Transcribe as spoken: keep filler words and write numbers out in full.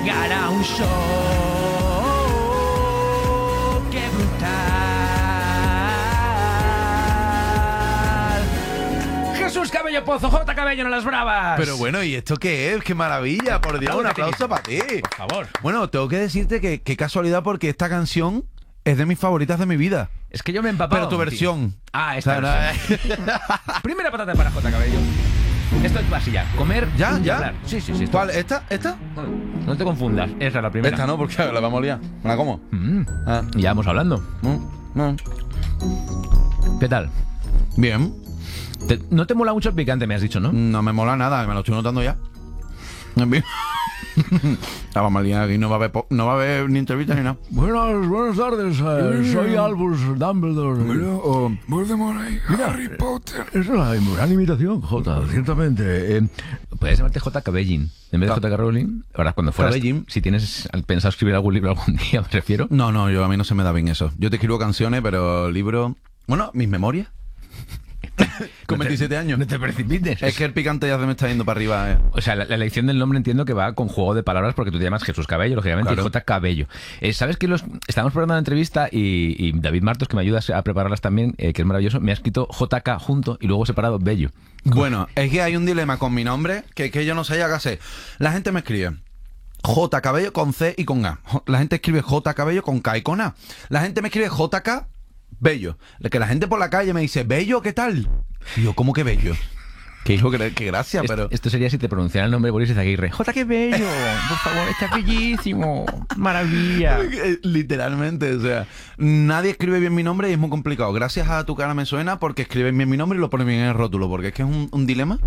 llegar a un show. ¡Qué brutal! Jesús Cabello Pozo, J. Cabello en las bravas. Pero bueno, ¿y esto qué es? ¡Qué maravilla! Por Dios, un aplauso para ti. Por favor. Bueno, tengo que decirte que qué casualidad, porque esta canción es de mis favoritas de mi vida. Es que yo me he empapado. Pero tu versión. Tío. Ah, esta O sea, versión. Primera patata para J. Cabello. Esto es así ya. Comer. ¿Ya? y ¿Ya? hablar. Sí, sí, sí. esto- ¿Cuál? ¿Esta? ¿Esta? No, no te confundas. Esa es la primera. Esta no, porque la vamos a liar. ¿Me la como? Mm, Ah, Ya vamos hablando. no, no. ¿Qué tal? Bien. Te- no te mola mucho el picante, me has dicho, ¿no? No me mola nada, me lo estoy notando ya. Bien. Estaba mal liado aquí, no va a haber, po- no va a haber ni entrevista ni nada. Buenas, buenas tardes, eh, soy Albus Dumbledore. Mira, Oh, Voldemort ahí, mira, Harry Potter. es una gran imitación, Jota, ciertamente. Eh, Puedes llamarte J. Cabellín. En vez de Ah. J. K. Rowling, ahora cuando fueras... Cabellín. Si tienes pensado escribir algún libro algún día, me refiero. No, no, yo a mí no se me da bien eso. Yo te escribo canciones, pero libros... Bueno, mis memorias. Con No te- veintisiete años. No te precipites. Es que el picante ya se me está yendo para arriba. Eh. O sea, la, la elección del nombre entiendo que va con juego de palabras porque tú te llamas Jesús Cabello, lógicamente, Claro. y J. Cabello. Eh, ¿Sabes que los estamos preparando una entrevista y, y David Martos, que me ayuda a prepararlas también, eh, que es maravilloso, me ha escrito J K junto y luego separado Bello? Bueno, es que hay un dilema con mi nombre que, que yo no sé ya qué hacer. La gente me escribe J. Cabello con C y con A. La gente escribe J. Cabello con K y con A. La gente me escribe J K Bello. Que la gente por la calle me dice, Bello, ¿qué tal? Y yo, ¿cómo que Bello? Que hijo, que, que gracia, Est- pero... Esto sería si te pronunciara el nombre Boris Izaguirre. J. Qué bello, por favor, está bellísimo, maravilla. Eh, Literalmente, o sea, nadie escribe bien mi nombre y es muy complicado. Gracias a Tu Cara Me Suena, porque escriben bien mi nombre y lo ponen bien en el rótulo, porque es que es un, un dilema.